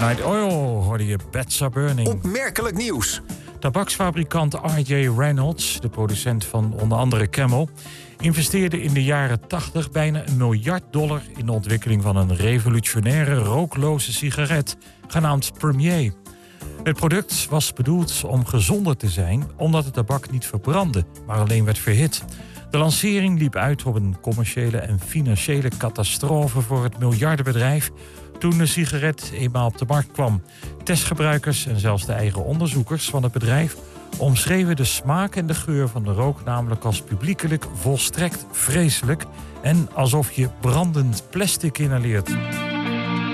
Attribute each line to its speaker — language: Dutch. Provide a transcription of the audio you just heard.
Speaker 1: Night Oil hoorde je Beds Are Burning.
Speaker 2: Opmerkelijk nieuws.
Speaker 1: Tabaksfabrikant R.J. Reynolds, de producent van onder andere Camel, investeerde in de jaren 80 bijna $1 miljard in de ontwikkeling van een revolutionaire rookloze sigaret, genaamd Premier. Het product was bedoeld om gezonder te zijn, omdat het tabak niet verbrandde, maar alleen werd verhit. De lancering liep uit op een commerciële en financiële catastrofe voor het miljardenbedrijf toen de sigaret eenmaal op de markt kwam. Testgebruikers en zelfs de eigen onderzoekers van het bedrijf omschreven de smaak en de geur van de rook namelijk als publiekelijk volstrekt vreselijk en alsof je brandend plastic inhaleert.